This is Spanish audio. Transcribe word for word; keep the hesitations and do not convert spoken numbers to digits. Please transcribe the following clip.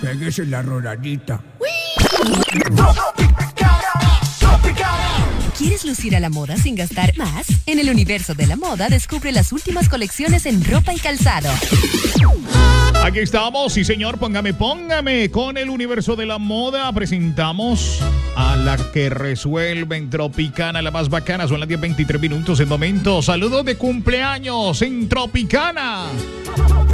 Péguese la rodadita. ¿Quieres lucir a la moda sin gastar más? En el universo de la moda descubre las últimas colecciones en ropa y calzado. Aquí estamos, sí señor, póngame, póngame. Con el universo de la moda presentamos a la que resuelve en Tropicana, la más bacana. Son las diez veintitrés minutos en momento. Saludos de cumpleaños en Tropicana.